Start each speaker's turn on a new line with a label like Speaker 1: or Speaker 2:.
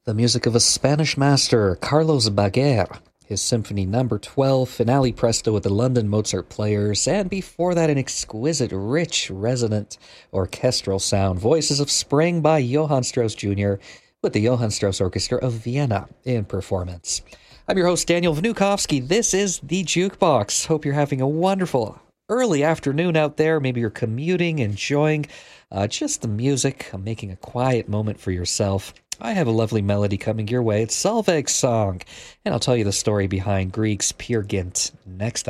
Speaker 1: The music of a Spanish master, Carlos Baguer, his Symphony Number 12, Finale Presto with the London Mozart Players, and before that an exquisite, rich, resonant orchestral sound, Voices of Spring by Johann Strauss Jr. with the Johann Strauss Orchestra of Vienna in performance. I'm your host, Daniel Vnukovsky. This is The Jukebox. Hope you're having a wonderful early afternoon out there. Maybe you're commuting, enjoying just the music, making a quiet moment for yourself. I have a lovely melody coming your way. It's Solveig's song, and I'll tell you the story behind Grieg's Peer Gynt next